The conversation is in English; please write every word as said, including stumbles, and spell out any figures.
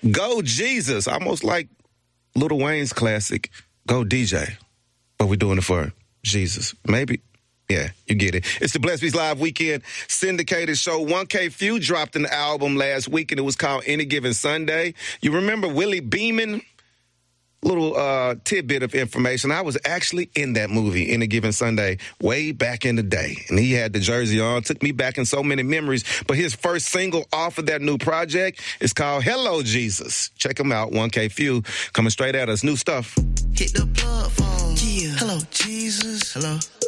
Go Jesus, almost like Lil Wayne's classic, Go D J. But we're doing it for Jesus. Maybe. Yeah, you get it. It's the Blessed Beats Live Weekend syndicated show. one K Phew dropped an album last week, and it was called Any Given Sunday. You remember Willie Beeman? Little uh, tidbit of information. I was actually in that movie, Any Given Sunday, way back in the day. And he had the jersey on. Took me back in so many memories. But his first single off of that new project is called Hello, Jesus. Check him out, one K Phew. Coming straight at us. New stuff. Hit the plug phone. Yeah. Hello, Jesus. Hello.